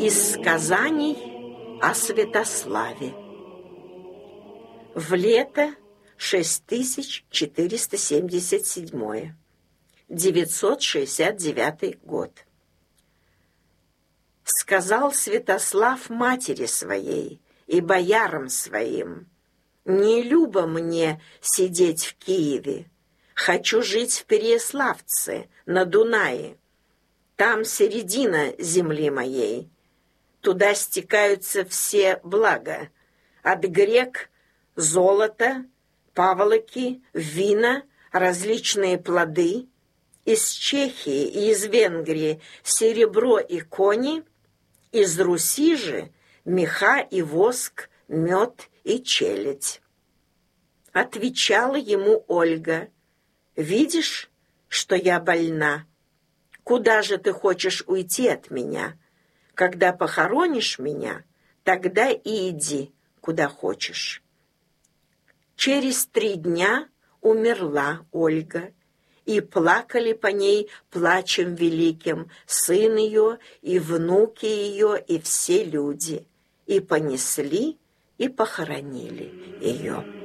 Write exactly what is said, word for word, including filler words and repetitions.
Из сказаний о Святославе. В лето шесть тысяч четыреста семьдесят седьмое, девятьсот шестьдесят девятый год. Сказал Святослав матери своей и боярам своим: «Не любо мне сидеть в Киеве, хочу жить в Переяславце на Дунае. Там середина земли моей, туда стекаются все блага, от грек — золото, паволоки, вина, различные плоды, из Чехии и из Венгрии серебро и кони, из Руси же меха и воск, мед и челядь». Отвечала ему Ольга: «Видишь, что я больна? Куда же ты хочешь уйти от меня? Когда похоронишь меня, тогда и иди, куда хочешь». Через три дня умерла Ольга, и плакали по ней плачем великим сын ее и внуки ее и все люди, и понесли и похоронили ее.